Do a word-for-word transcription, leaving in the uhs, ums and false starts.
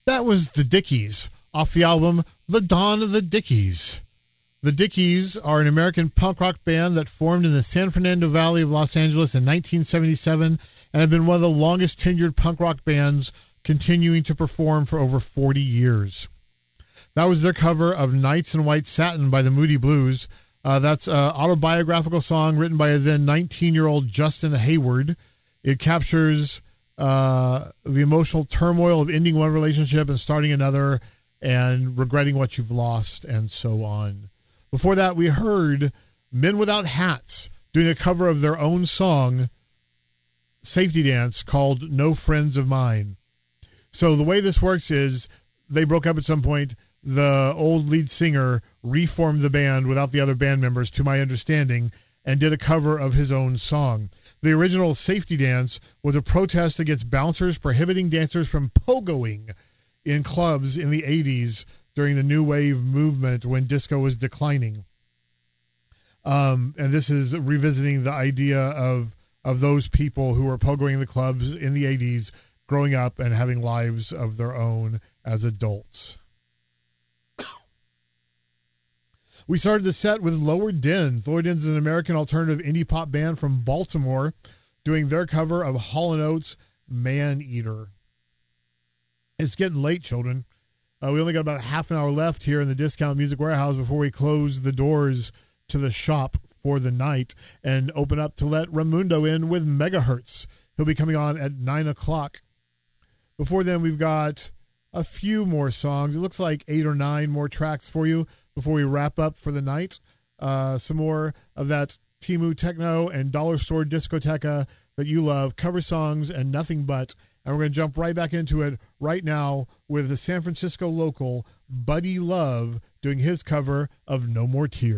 That was the Dickies off the album The Dawn of the Dickies. The Dickies are an American punk rock band that formed in the San Fernando Valley of Los Angeles in nineteen seventy-seven and have been one of the longest tenured punk rock bands, continuing to perform for over forty years. That was their cover of Nights in White Satin by the Moody Blues. Uh, that's an autobiographical song written by a then nineteen-year-old Justin Hayward. It captures uh, the emotional turmoil of ending one relationship and starting another and regretting what you've lost and so on. Before that, we heard Men Without Hats doing a cover of their own song, Safety Dance, called No Friends of Mine. So the way this works is they broke up at some point. The old lead singer reformed the band without the other band members, to my understanding, and did a cover of his own song. The original Safety Dance was a protest against bouncers prohibiting dancers from pogoing in clubs in the eighties during the new wave movement when disco was declining. Um, and this is revisiting the idea of, of those people who were pogoing in the clubs in the eighties, growing up and having lives of their own as adults. We started the set with Lower Dens. Lower Dens is an American alternative indie pop band from Baltimore doing their cover of Hall and Oates' Man Eater. It's getting late, children. Uh, we only got about half an hour left here in the Discount Music Warehouse before we close the doors to the shop for the night and open up to let Raimundo in with Megahertz. He'll be coming on at nine o'clock. Before then, we've got a few more songs. It looks like eight or nine more tracks for you before we wrap up for the night. Uh, some more of that Timu Techno and Dollar Store Discoteca that you love, cover songs and nothing but. And we're going to jump right back into it right now with the San Francisco local Buddy Love doing his cover of No More Tears.